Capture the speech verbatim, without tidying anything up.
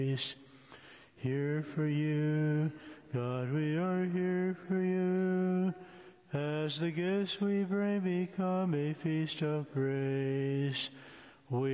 Here for you, God, we are here for you. As the gifts we bring become a feast of grace,